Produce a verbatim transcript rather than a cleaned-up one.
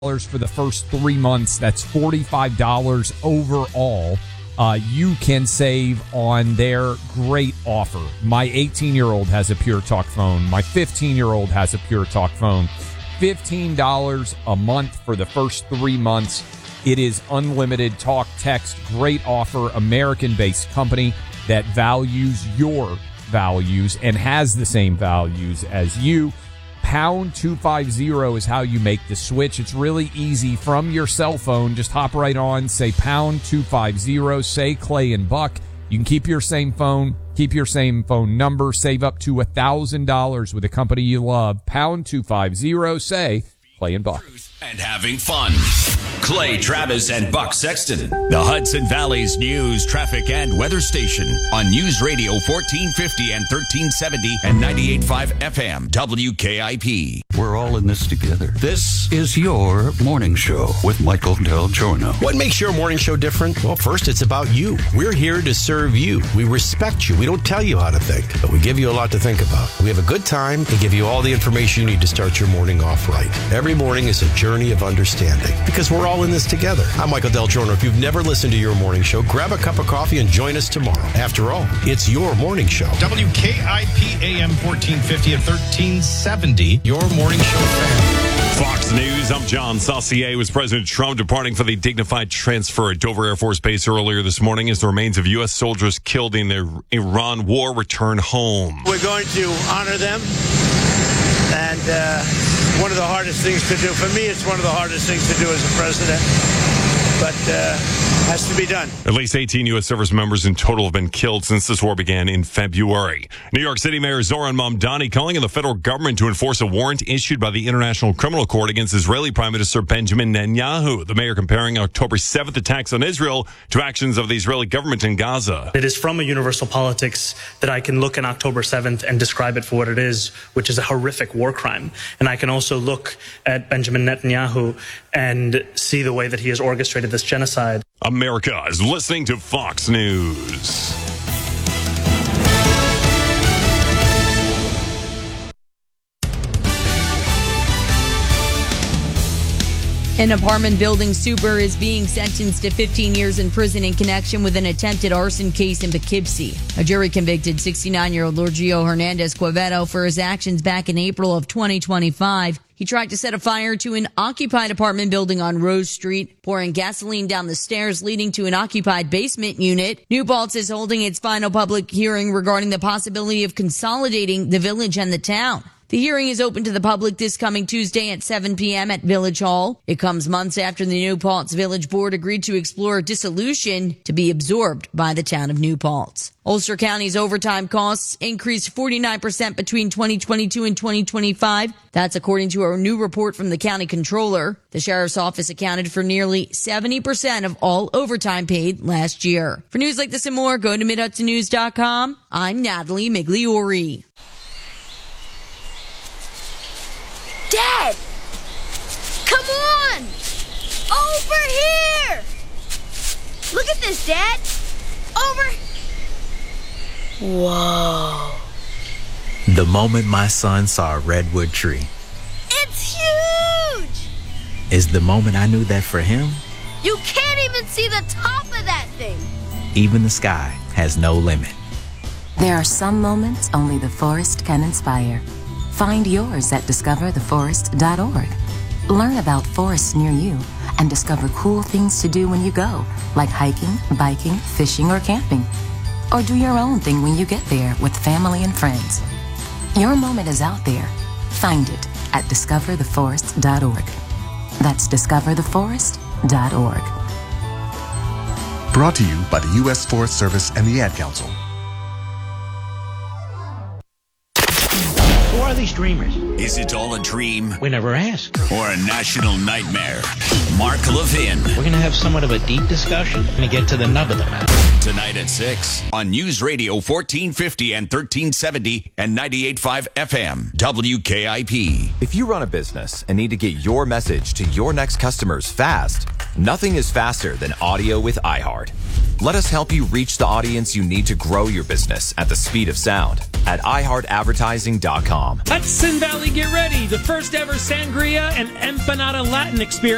for the first three months. That's forty-five dollars overall. Uh, you can save on their great offer. My eighteen-year-old has a Pure Talk phone. My fifteen-year-old has a Pure Talk phone. fifteen dollars a month for the first three months. It is unlimited talk, text, great offer, American-based company that values your values and has the same values as you. Pound two fifty is how you make the switch. It's really easy from your cell phone. Just hop right on, say pound two fifty, say Clay and Buck. You can keep your same phone, keep your same phone number, save up to one thousand dollars with a company you love. Pound two fifty, say Clay and Buck. And having fun. Clay Travis and Buck Sexton. The Hudson Valley's news, traffic, and weather station on News Radio fourteen fifty and thirteen seventy and ninety-eight point five F M W K I P. We're all in this together. This is your morning show with Michael Del Giorno. What makes your morning show different? Well, first, it's about you. We're here to serve you. We respect you. We don't tell you how to think, but we give you a lot to think about. We have a good time and give you all the information you need to start your morning off right. Every morning is a journey of understanding because we're all in this together. I'm Michael Del Giorno. If you've never listened to your morning show, grab a cup of coffee and join us tomorrow. After all, it's your morning show. W K I P A M fourteen fifty and thirteen seventy, your morning show fan. Fox News, I'm John Saucier. Was President Trump departing for the dignified transfer at Dover Air Force Base earlier this morning as the remains of U S soldiers killed in the Iran war return home. We're going to honor them, and uh, one of the hardest things to do. For me, it's one of the hardest things to do as a president, but uh, has to be done. At least eighteen U S service members in total have been killed since this war began in February. New York City Mayor Zoran Mamdani calling on the federal government to enforce a warrant issued by the International Criminal Court against Israeli Prime Minister Benjamin Netanyahu. The mayor comparing October seventh attacks on Israel to actions of the Israeli government in Gaza. It is from a universal politics that I can look on October seventh and describe it for what it is, which is a horrific war crime. And I can also look at Benjamin Netanyahu and see the way that he has orchestrated this genocide. America is listening to Fox News. An apartment building super is being sentenced to fifteen years in prison in connection with an attempted arson case in Poughkeepsie. A jury convicted sixty-nine-year-old Lorgio Hernandez Quevedo for his actions back in April of twenty twenty-five. He tried to set a fire to an occupied apartment building on Rose Street, pouring gasoline down the stairs leading to an occupied basement unit. New Paltz is holding its final public hearing regarding the possibility of consolidating the village and the town. The hearing is open to the public this coming Tuesday at seven p.m. at Village Hall. It comes months after the New Paltz Village Board agreed to explore dissolution to be absorbed by the town of New Paltz. Ulster County's overtime costs increased forty-nine percent between twenty twenty-two and twenty twenty-five. That's according to a new report from the county controller. The sheriff's office accounted for nearly seventy percent of all overtime paid last year. For news like this and more, go to mid hudson news dot com. I'm Natalie Migliori. Dad! Come on! Over here! Look at this, Dad! Over... Whoa. The moment my son saw a redwood tree. It's huge! Is the moment I knew that for him, you can't even see the top of that thing! even the sky has no limit. There are some moments only the forest can inspire. Find yours at discover the forest dot org. Learn about forests near you and discover cool things to do when you go, like hiking, biking, fishing, or camping. Or do your own thing when you get there with family and friends. Your moment is out there. Find it at discover the forest dot org. That's discover the forest dot org. Brought to you by the U S Forest Service and the Ad Council. Who are these dreamers? Is it all a dream? We never asked. Or a national nightmare? Mark Levin. We're going to have somewhat of a deep discussion and get to the nub of the matter. Tonight at six on News Radio fourteen fifty and thirteen seventy and ninety-eight point five F M, W K I P. If you run a business and need to get your message to your next customers fast, nothing is faster than audio with iHeart. Let us help you reach the audience you need to grow your business at the speed of sound at i heart advertising dot com. Hudson Valley, get ready. The first ever sangria and empanada Latin experience